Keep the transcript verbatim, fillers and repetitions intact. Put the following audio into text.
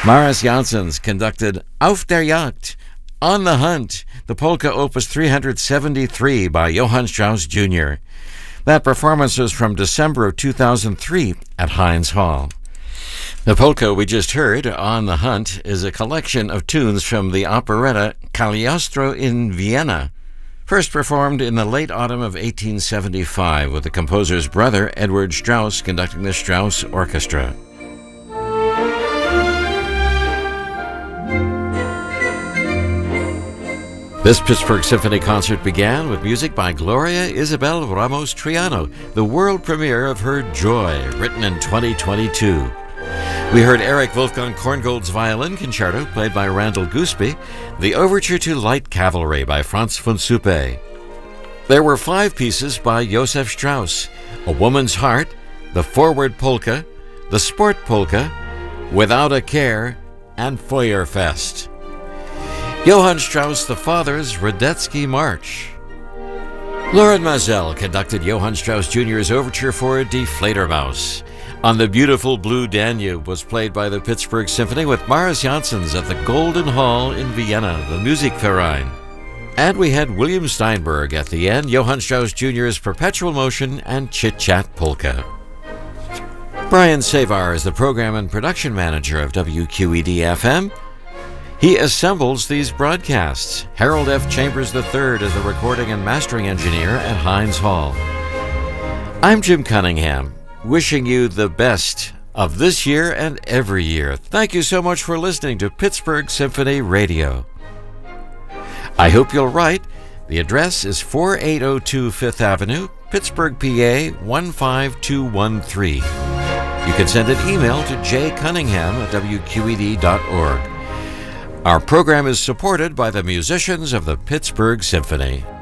Maris Janssens conducted Auf der Jagd, On the Hunt, the polka opus three hundred seventy-three by Johann Strauss Junior That performance was from December of two thousand three at Heinz Hall. The polka we just heard, On the Hunt, is a collection of tunes from the operetta Cagliostro in Vienna, first performed in the late autumn of eighteen seventy-five with the composer's brother Edward Strauss conducting the Strauss Orchestra. This Pittsburgh Symphony concert began with music by Gloria Isabel Ramos Triano, the world premiere of her Joy, written in twenty twenty-two. We heard Eric Wolfgang Korngold's Violin Concerto, played by Randall Gooseby, the Overture to Light Cavalry by Franz von Suppé. There were five pieces by Joseph Strauss: A Woman's Heart, The Forward Polka, The Sport Polka, Without a Care, and Feuerfest. Johann Strauss the Father's Radetzky March. Lauren Mazel conducted Johann Strauss Junior's Overture for Die Fledermaus. On the Beautiful Blue Danube was played by the Pittsburgh Symphony with Maris Janssens at the Golden Hall in Vienna, the Musikverein. And we had William Steinberg at the end, Johann Strauss Junior's Perpetual Motion and Chit Chat Polka. Brian Savar is the program and production manager of W Q E D F M. He assembles these broadcasts. Harold F. Chambers the third is the recording and mastering engineer at Heinz Hall. I'm Jim Cunningham, wishing you the best of this year and every year. Thank you so much for listening to Pittsburgh Symphony Radio. I hope you'll write. The address is forty-eight oh two Fifth Avenue, Pittsburgh, P A one five two one three. You can send an email to j cunningham at w q e d dot org. Our program is supported by the musicians of the Pittsburgh Symphony.